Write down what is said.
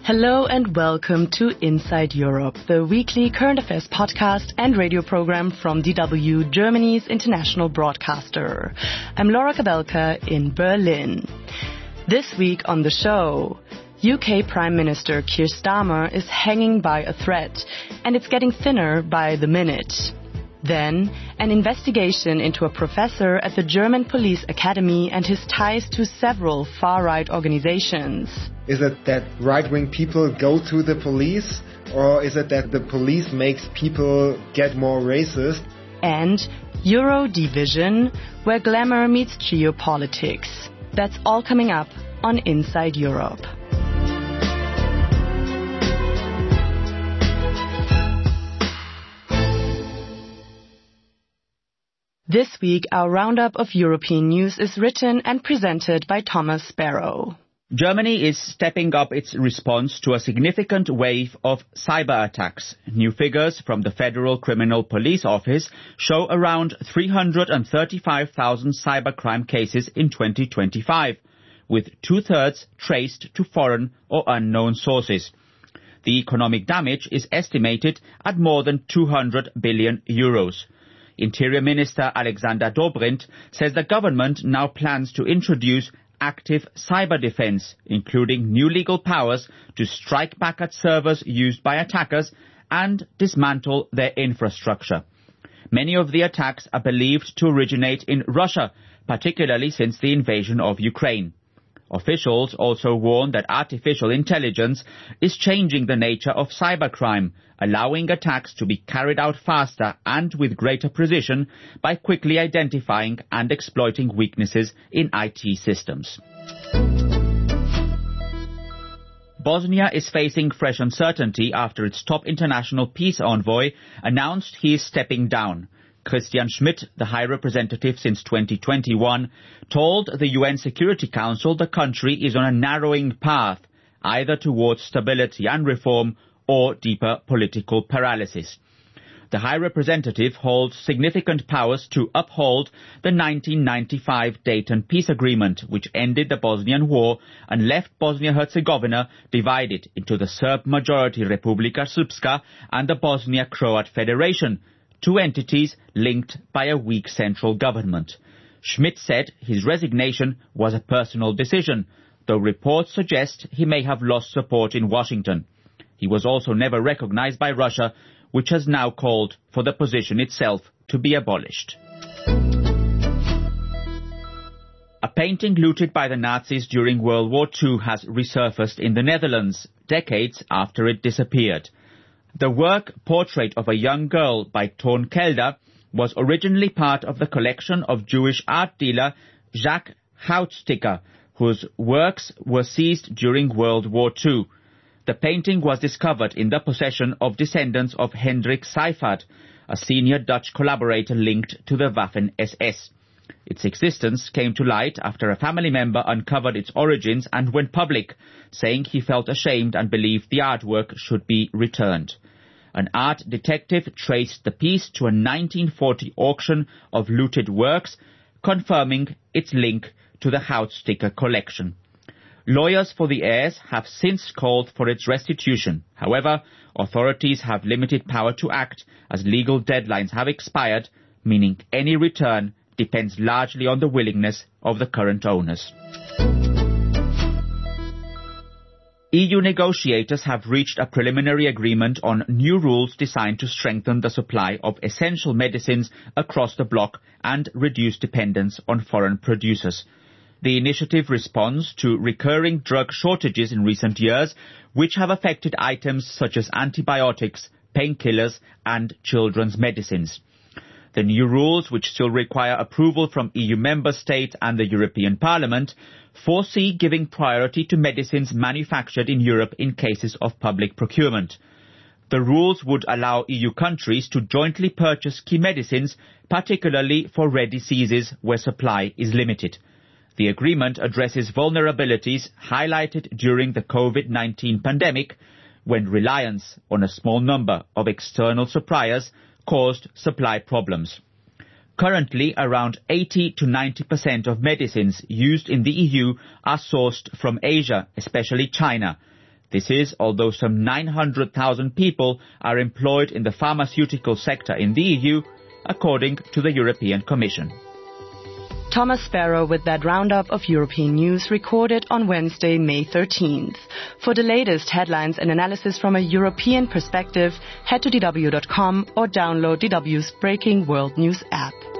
Hello and welcome to Inside Europe, the weekly current affairs podcast and radio program from DW, Germany's international broadcaster. I'm Laura Kabelka in Berlin. This week on the show, UK Prime Minister Keir Starmer is hanging by a thread, and it's getting thinner by the minute. Then, an investigation into a professor at the German Police Academy and his ties to several far-right organizations. Is it that right-wing people go to the police, or is it that the police makes people get more racist? And Euro Division, where glamour meets geopolitics. That's all coming up on Inside Europe. This week, our roundup of European news is written and presented by Thomas Sparrow. Germany is stepping up its response to a significant wave of cyber attacks. New figures from the Federal Criminal Police Office show around 335,000 cybercrime cases in 2025, with two-thirds traced to foreign or unknown sources. The economic damage is estimated at more than 200 billion euros. Interior Minister Alexander Dobrindt says the government now plans to introduce active cyber defense, including new legal powers to strike back at servers used by attackers and dismantle their infrastructure. Many of the attacks are believed to originate in Russia, particularly since the invasion of Ukraine. Officials also warn that artificial intelligence is changing the nature of cybercrime, allowing attacks to be carried out faster and with greater precision by quickly identifying and exploiting weaknesses in IT systems. Bosnia is facing fresh uncertainty after its top international peace envoy announced he is stepping down. Christian Schmidt, the High Representative since 2021, told the UN Security Council the country is on a narrowing path, either towards stability and reform or deeper political paralysis. The High Representative holds significant powers to uphold the 1995 Dayton Peace Agreement, which ended the Bosnian War and left Bosnia-Herzegovina divided into the Serb-majority Republika Srpska and the Bosnia-Croat Federation, two entities linked by a weak central government. Schmidt said his resignation was a personal decision, though reports suggest he may have lost support in Washington. He was also never recognized by Russia, which has now called for the position itself to be abolished. A painting looted by the Nazis during World War II has resurfaced in the Netherlands, decades after it disappeared. The work, Portrait of a Young Girl by Toon Kelder, was originally part of the collection of Jewish art dealer Jacques Houtstikker, whose works were seized during World War II. The painting was discovered in the possession of descendants of Hendrik Seyfarth, a senior Dutch collaborator linked to the Waffen-SS. Its existence came to light after a family member uncovered its origins and went public, saying he felt ashamed and believed the artwork should be returned. An art detective traced the piece to a 1940 auction of looted works, confirming its link to the Houtstikker collection. Lawyers for the heirs have since called for its restitution. However, authorities have limited power to act as legal deadlines have expired, meaning any return depends largely on the willingness of the current owners. EU negotiators have reached a preliminary agreement on new rules designed to strengthen the supply of essential medicines across the bloc and reduce dependence on foreign producers. The initiative responds to recurring drug shortages in recent years, which have affected items such as antibiotics, painkillers, and children's medicines. The new rules, which still require approval from EU member states and the European Parliament, foresee giving priority to medicines manufactured in Europe in cases of public procurement. The rules would allow EU countries to jointly purchase key medicines, particularly for rare diseases where supply is limited. The agreement addresses vulnerabilities highlighted during the COVID-19 pandemic, when reliance on a small number of external suppliers caused supply problems. Currently, around 80 to 90% of medicines used in the EU are sourced from Asia, especially China. This is although some 900,000 people are employed in the pharmaceutical sector in the EU, according to the European Commission. Thomas Sparrow with that roundup of European news recorded on Wednesday, May 13th. For the latest headlines and analysis from a European perspective, head to dw.com or download DW's Breaking World News app.